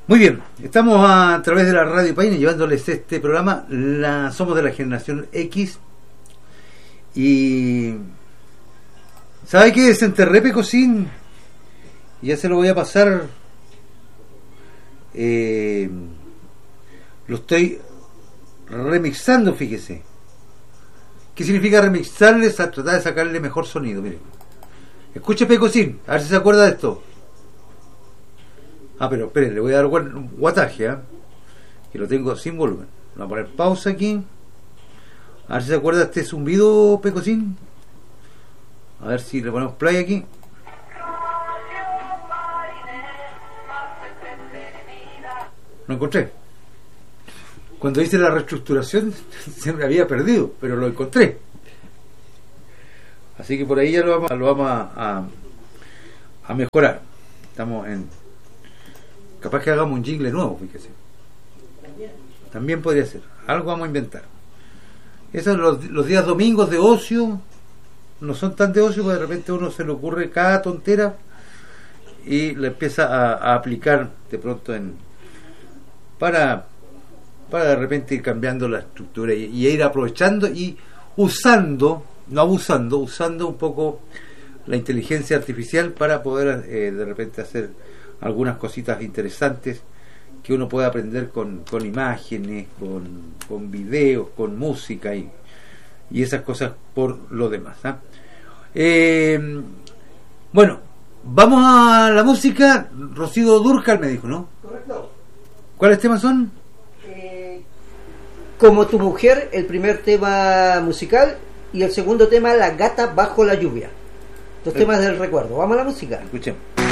Muy bien, estamos a través de la Radio Paine llevándoles este programa. Somos de la generación X. Y ¿sabe qué? Desenterré Pecosín y ya se lo voy a pasar. Lo estoy remixando, fíjese. ¿Qué significa remixarles? A tratar de sacarle mejor sonido. Miren, escuche Pecosín, a ver si se acuerda de esto. Pero espere, le voy a dar guataje, que lo tengo sin volumen. Vamos a poner pausa aquí. A ver si se acuerda de este zumbido, Pecosín. A ver si le ponemos play aquí. Lo encontré. Cuando hice la reestructuración se me había perdido, pero lo encontré. Así que por ahí ya lo vamos a mejorar. Estamos en... Capaz que hagamos un jingle nuevo, fíjese. También podría ser. Algo vamos a inventar. Esos los días domingos de ocio no son tan de ocio, porque de repente a uno se le ocurre cada tontera y le empieza a aplicar de pronto para de repente ir cambiando la estructura y ir aprovechando y usando, no abusando, usando un poco la inteligencia artificial para poder de repente hacer algunas cositas interesantes que uno puede aprender con imágenes, con videos, con música y esas cosas por lo demás. Bueno, vamos a la música. Rocío Dúrcal me dijo, ¿no? Correcto. ¿Cuáles temas son? Como tu mujer, el primer tema musical, y el segundo tema, La gata bajo la lluvia. Dos temas del recuerdo. Vamos a la música. Escuchemos.